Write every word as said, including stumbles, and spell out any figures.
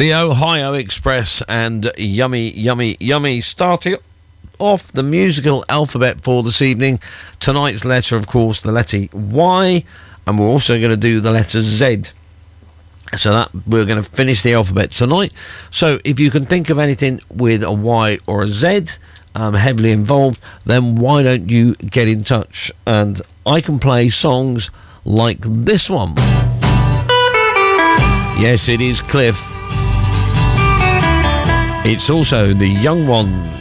The Ohio Express and Yummy, Yummy, Yummy. Starting off the musical alphabet for this evening. Tonight's letter, of course, the letter Y, and we're also going to do the letter Z. So that we're going to finish the alphabet tonight. So if you can think of anything with a Y or a Z, um, heavily involved, then why don't you get in touch? And I can play songs like this one. Yes, it is Cliff. It's also the Young Ones.